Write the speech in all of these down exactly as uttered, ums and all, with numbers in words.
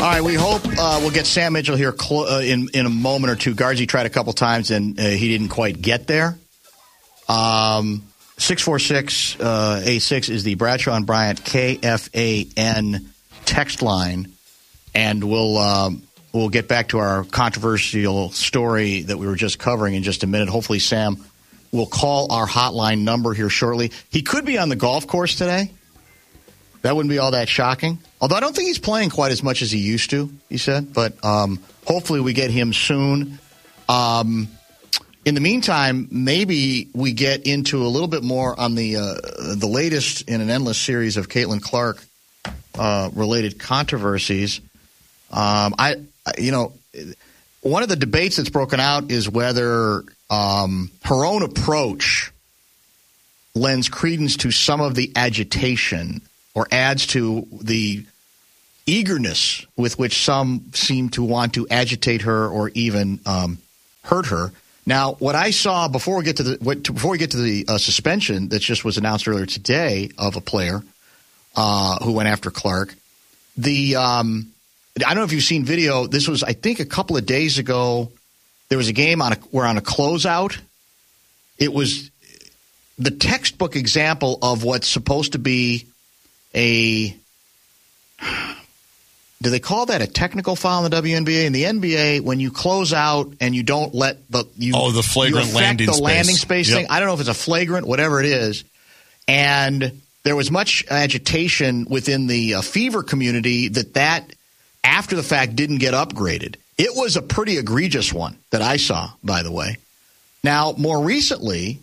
All right, we hope uh, we'll get Sam Mitchell here clo- uh, in, in a moment or two. Garzi tried a couple times, and uh, he didn't quite get there. Um, six four six, A six is the Bradshaw and Bryant K F A N text line, and we'll um, we'll get back to our controversial story that we were just covering in just a minute. Hopefully Sam will call our hotline number here shortly. He could be on the golf course today. That wouldn't be all that shocking. Although I don't think he's playing quite as much as he used to, he said. But um, hopefully we get him soon. Um, in the meantime, maybe we get into a little bit more on the uh, the latest in an endless series of Caitlin Clark uh, related controversies. Um, I, you know, one of the debates that's broken out is whether um, her own approach lends credence to some of the agitation or adds to the eagerness with which some seem to want to agitate her or even um, hurt her. Now, what I saw before we get to the what, before we get to the uh, suspension that just was announced earlier today of a player uh, who went after Clark, the um, I don't know if you've seen video. This was, I think, a couple of days ago. There was a game on a, where on a closeout. It was the textbook example of what's supposed to be a, do they call that a technical foul in the W N B A? In the N B A, when you close out and you don't let the you oh the flagrant you landing the space. landing space yep. thing. I don't know if it's a flagrant, whatever it is. And there was much agitation within the uh, Fever community that that after the fact didn't get upgraded. It was a pretty egregious one that I saw, by the way. Now, more recently,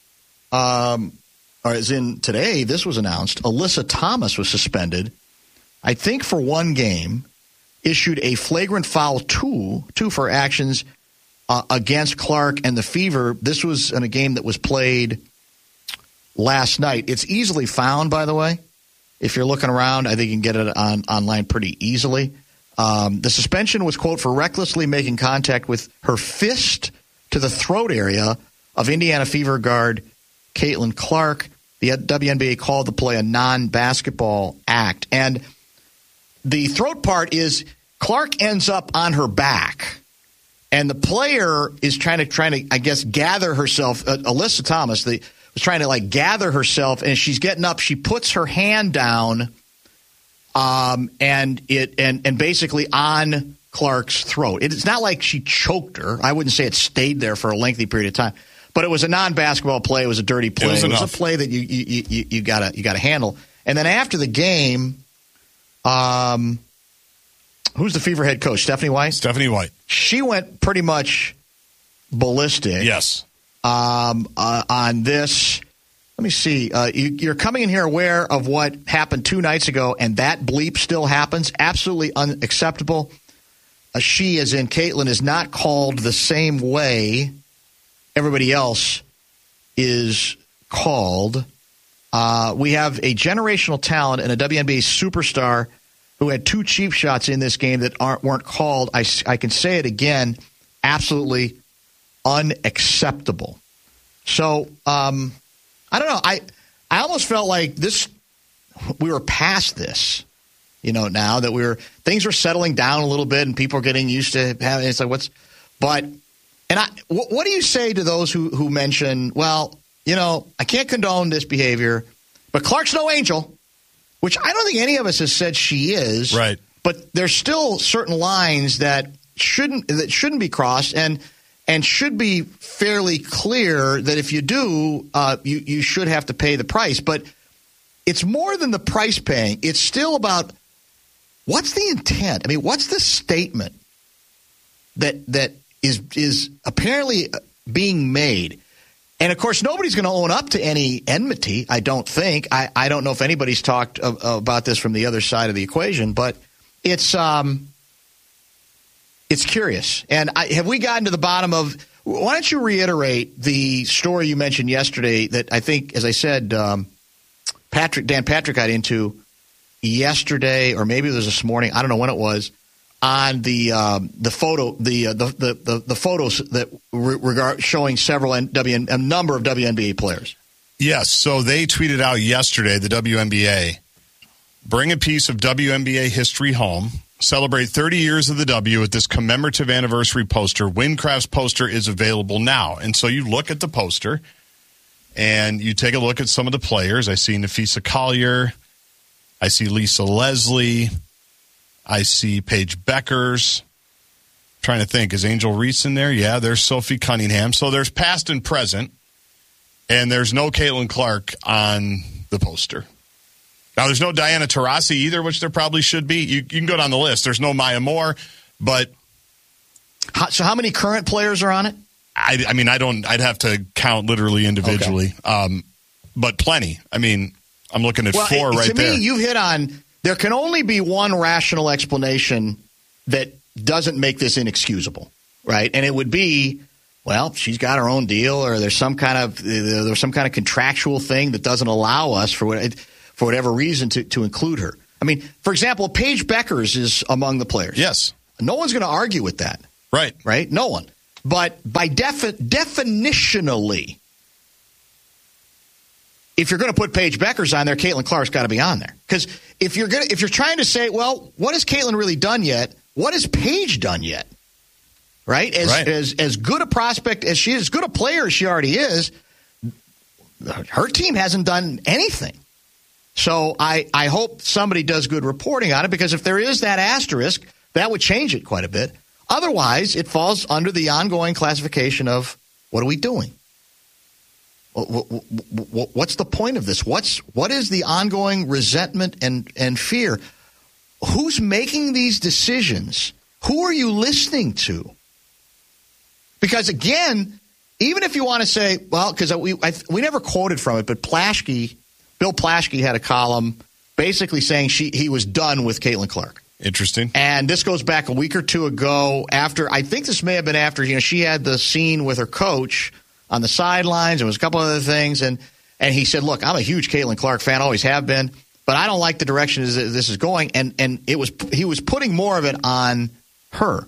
um. or as in today, this was announced, Alyssa Thomas was suspended, I think for one game, issued a flagrant foul two, two for actions uh, against Clark and the Fever. This was in a game that was played last night. It's easily found, by the way. If you're looking around, I think you can get it on online pretty easily. Um, the suspension was, quote, for recklessly making contact with her fist to the throat area of Indiana Fever guard Caitlin Clark. The W N B A called the play a non-basketball act. And the throat part is Clark ends up on her back. And the player is trying to, trying to I guess, gather herself. Uh, Alyssa Thomas the, was trying to, like, gather herself. And she's getting up. She puts her hand down um, and it and, and basically on Clark's throat. It's not like she choked her. I wouldn't say it stayed there for a lengthy period of time. But it was a non-basketball play. It was a dirty play. It was, it was a play that you you you, you gotta you gotta handle. And then after the game, um, who's the Fever head coach? Stephanie White. Stephanie White. She went pretty much ballistic. Yes. Um, uh, on this, let me see. Uh, you, you're coming in here aware of what happened two nights ago, and that bleep still happens. Absolutely unacceptable. Uh, she, as in Caitlin, is not called the same way everybody else is called. Uh, we have a generational talent and a W N B A superstar who had two cheap shots in this game that aren't weren't called. I, I can say it again, absolutely unacceptable. So um, I don't know. I I almost felt like this. We were past this, you know. Now that we were things were settling down a little bit and people are getting used to having. It's like what's, but. And I, what, what do you say to those who, who mention, well, you know, I can't condone this behavior, but Clark's no angel, which I don't think any of us has said she is. Right. But there's still certain lines that shouldn't that shouldn't be crossed and and should be fairly clear that if you do, uh, you, you should have to pay the price. But it's more than the price paying. It's still about what's the intent? I mean, what's the statement that that is is apparently being made? And, of course, nobody's going to own up to any enmity, I don't think. I, I don't know if anybody's talked uh, about this from the other side of the equation, but it's um, it's curious. And I, have we gotten to the bottom of – why don't you reiterate the story you mentioned yesterday that I think, as I said, um, Patrick Dan Patrick got into yesterday, or maybe it was this morning, I don't know when it was, on the um, the photo the, uh, the the the the photos that re- regard showing several N- W N- a number of W N B A players. Yes, so they tweeted out yesterday, the W N B A, bring a piece of W N B A history home. celebrate thirty years of the W with this commemorative anniversary poster. Windcraft's poster is available now. And so you look at the poster, and you take a look at some of the players. I see Nafisa Collier. I see Lisa Leslie. I see Paige Beckers. Trying to think, is Angel Reese in there? Yeah, there's Sophie Cunningham. So there's past and present, and there's no Caitlin Clark on the poster. Now, there's no Diana Taurasi either, which there probably should be. You, you can go down the list. There's no Maya Moore, but... How, so how many current players are on it? I, I mean, I don't. I'd have to count literally individually, okay. um, but plenty. I mean, I'm looking at well, four it, right to there. To me, you've hit on, there can only be one rational explanation that doesn't make this inexcusable, right? And it would be, well, she's got her own deal, or there's some kind of there's some kind of contractual thing that doesn't allow us for what, for whatever reason to, to include her. I mean, for example, Paige Beckers is among the players. Yes, no one's going to argue with that, right? Right? No one. But by defi- definitionally, if you're going to put Paige Beckers on there, Caitlin Clark's got to be on there. Because if you're going, if you're trying to say, well, what has Caitlin really done yet? What has Paige done yet? Right? As right. as as good a prospect as she is, as good a player as she already is, her team hasn't done anything. So I I hope somebody does good reporting on it, because if there is that asterisk, that would change it quite a bit. Otherwise, it falls under the ongoing classification of, what are we doing? What's the point of this? What's what is the ongoing resentment and, and fear? Who's making these decisions? Who are you listening to? Because, again, even if you want to say, well, because we I, we never quoted from it, but Plaschke, Bill Plaschke had a column basically saying she he was done with Caitlin Clark. Interesting. And this goes back a week or two ago after, I think this may have been after, you know, she had the scene with her coach on the sidelines. There was a couple other things. And, and he said, look, I'm a huge Caitlin Clark fan, always have been, but I don't like the direction this is going. And, and it was, he was putting more of it on her.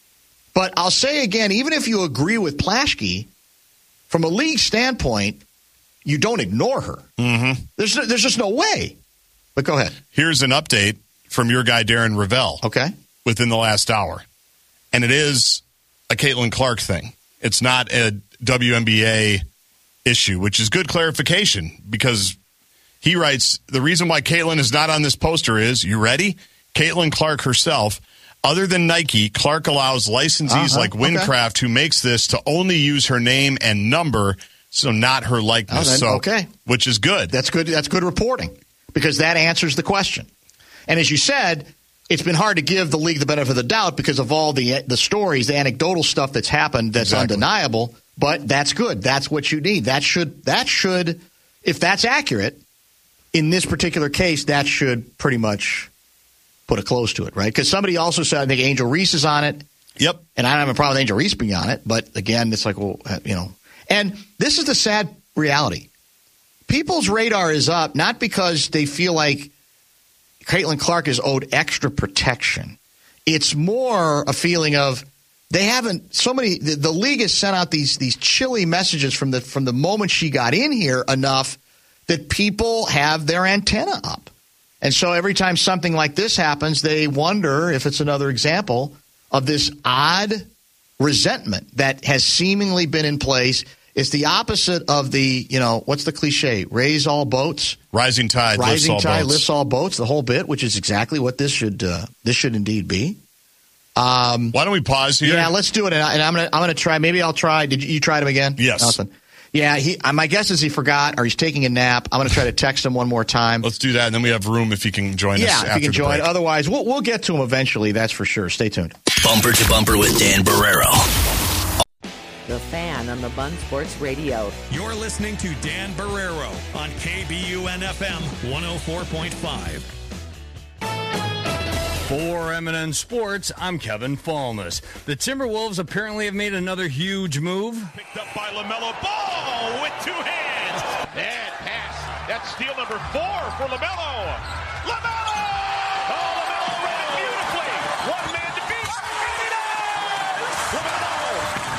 But I'll say again, even if you agree with Plaschke, from a league standpoint, you don't ignore her. Mm-hmm. There's, there's just no way. But go ahead. Here's an update from your guy, Darren Ravel. Okay. Within the last hour. And it is a Caitlin Clark thing. It's not a W N B A issue, which is good clarification, because he writes, the reason why Caitlin is not on this poster is, you ready? Caitlin Clark herself. Other than Nike, Clark allows licensees uh-huh. like Windcraft, okay. who makes this, to only use her name and number, so not her likeness. Oh, then, so, okay. Which is good. That's good. That's good reporting, because that answers the question. And as you said, it's been hard to give the league the benefit of the doubt because of all the the stories, the anecdotal stuff that's happened that's exactly. undeniable. But that's good. That's what you need. That should that should, if that's accurate, in this particular case, that should pretty much put a close to it, right? Because somebody also said, I think Angel Reese is on it. Yep. And I don't have a problem with Angel Reese being on it. But again, it's like, well, you know. And this is the sad reality. People's radar is up, not because they feel like Caitlin Clark is owed extra protection. It's more a feeling of they haven't so many the, the league has sent out these these chilly messages from the from the moment she got in here enough that people have their antenna up. And so every time something like this happens, they wonder if it's another example of this odd resentment that has seemingly been in place. It's the opposite of the, you know, what's the cliche? Raise all boats. Rising tide, Rising lifts all tide boats. lifts all boats, the whole bit, which is exactly what this should uh, this should indeed be. Um, Why don't we pause here? Yeah, let's do it. And, I, and I'm gonna I'm gonna try. Maybe I'll try. Did you, you tried him again? Yes. Nelson? Yeah. He. My guess is he forgot or he's taking a nap. I'm gonna try to text him one more time. Let's do that, and then we have room if he can join yeah, us. if after he can the join. break. Otherwise, we'll we'll get to him eventually. That's for sure. Stay tuned. Bumper to Bumper with Dan Barrero. The Fan on the Bun Sports Radio. You're listening to Dan Barrero on K B U N F M one oh four point five. For M and N Sports, I'm Kevin Fallness. The Timberwolves apparently have made another huge move. Picked up by LaMelo Ball with two hands. And pass. That's steal number four for LaMelo. LaMelo! Oh, LaMelo ran it beautifully. One man to beat. And he does! LaMelo!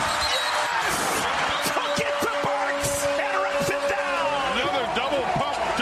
Yes! Took it to Burks and wraps it down. Another double pump dunk.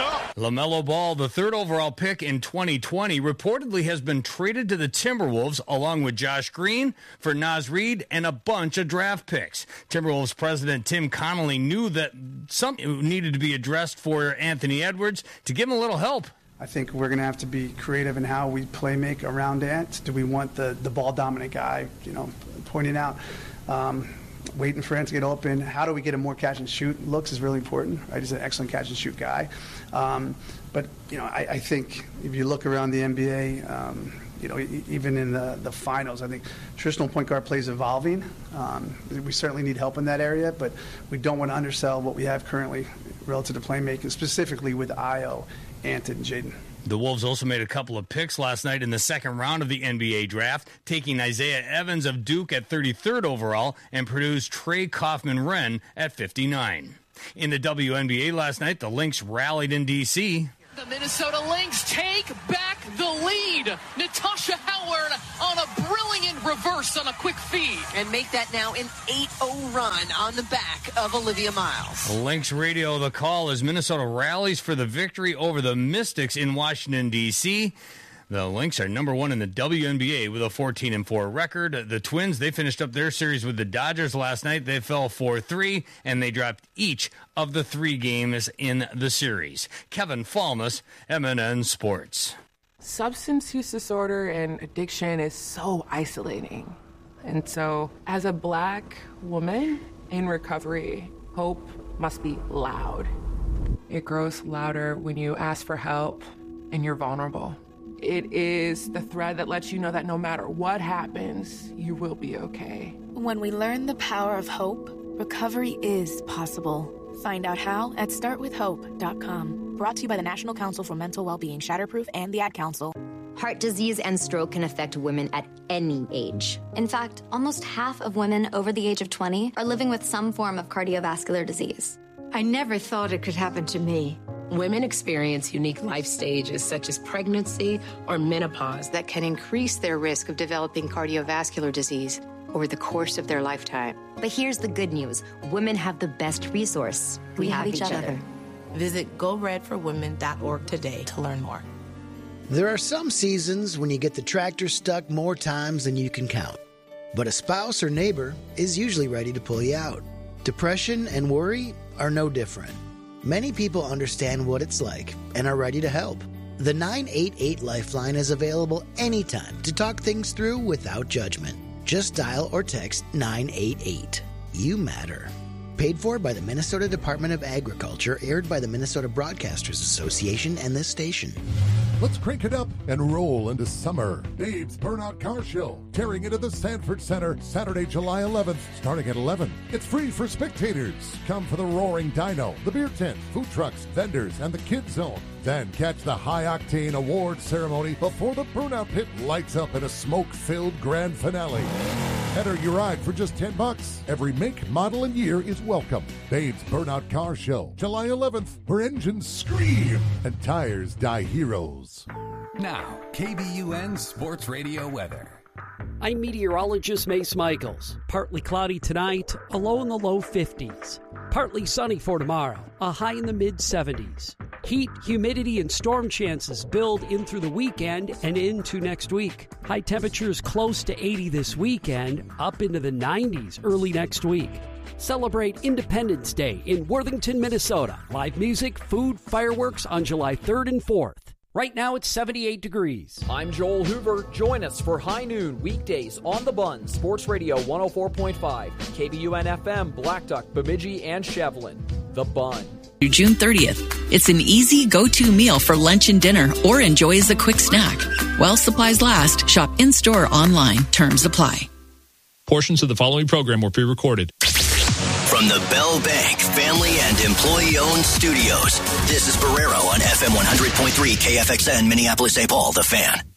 LaMelo Ball, the third overall pick in twenty twenty, reportedly has been traded to the Timberwolves along with Josh Green for Naz Reid and a bunch of draft picks. Timberwolves president Tim Connolly knew that something needed to be addressed for Anthony Edwards to give him a little help. I think we're going to have to be creative in how we play make around Ant. Do we want the, the ball-dominant guy, you know, pointing out, um, waiting for Ant to get open? How do we get him more catch-and-shoot looks is really important, right? He's an excellent catch-and-shoot guy. Um, but, you know, I, I think if you look around the N B A, um, you know, even in the, the finals, I think traditional point guard play is evolving. Um, we certainly need help in that area, but we don't want to undersell what we have currently relative to playmaking, specifically with Ayo, Ant, and Jaden. The Wolves also made a couple of picks last night in the second round of the N B A draft, taking Isaiah Evans of Duke at thirty-third overall and produced Trey Kaufman-Renn at fifty-nine. In the W N B A last night, the Lynx rallied in D C The Minnesota Lynx take back the lead. Natasha Howard on a brilliant reverse on a quick feed. And make that now an eight oh run on the back of Olivia Miles. Lynx radio the call as Minnesota rallies for the victory over the Mystics in Washington, D C The Lynx are number one in the W N B A with a fourteen and four record. The Twins, they finished up their series with the Dodgers last night. They fell four three, and they dropped each of the three games in the series. Kevin Falmus, M N N Sports. Substance use disorder and addiction is so isolating. And so, as a black woman in recovery, hope must be loud. It grows louder when you ask for help and you're vulnerable. It is the thread that lets you know that no matter what happens, you will be okay. When we learn the power of hope, recovery is possible. Find out how at start with hope dot com. Brought to you by the National Council for Mental Wellbeing, Shatterproof, and the Ad Council. Heart disease and stroke can affect women at any age. In fact, almost half of women over the age of twenty are living with some form of cardiovascular disease. I never thought it could happen to me. Women experience unique life stages such as pregnancy or menopause that can increase their risk of developing cardiovascular disease over the course of their lifetime. But here's the good news. Women have the best resource. We, we have, have each, each other. other. Visit go red for women dot org today to learn more. There are some seasons when you get the tractor stuck more times than you can count. But a spouse or neighbor is usually ready to pull you out. Depression and worry are no different. Many people understand what it's like and are ready to help. The nine eight eight Lifeline is available anytime to talk things through without judgment. Just dial or text nine eight eight. You matter. Paid for by the Minnesota Department of Agriculture, aired by the Minnesota Broadcasters Association and this station. Let's crank it up and roll into summer. Dave's Burnout Car Show, tearing into the Sanford Center, Saturday, July eleventh, starting at eleven. It's free for spectators. Come for the roaring dyno, the beer tent, food trucks, vendors, and the kids zone. Then catch the high-octane award ceremony before the Burnout Pit lights up in a smoke-filled grand finale. Enter your ride for just ten bucks. Every make, model, and year is welcome. Dave's Burnout Car Show, July eleventh, where engines scream and tires die heroes. Now, K B U N Sports Radio weather. I'm meteorologist Mace Michaels. Partly cloudy tonight, a low in the low fifties. Partly sunny for tomorrow, a high in the mid seventies. Heat, humidity, and storm chances build in through the weekend and into next week. High temperatures close to eighty this weekend, up into the nineties early next week. Celebrate Independence Day in Worthington, Minnesota. Live music, food, fireworks on July third and fourth. Right now it's seventy-eight degrees. I'm Joel Hoover. Join us for High Noon weekdays on The Bun, Sports Radio one oh four point five, K B U N F M, Black Duck, Bemidji, and Shevlin. The Bun. Through June thirtieth. It's an easy go-to meal for lunch and dinner or enjoy as a quick snack. While supplies last, shop in-store or online. Terms apply. Portions of the following program were pre-recorded. From the Bell Bank family and employee-owned studios, this is Barrero on F M one hundred point three K F X N, Minneapolis, Saint Paul, The Fan.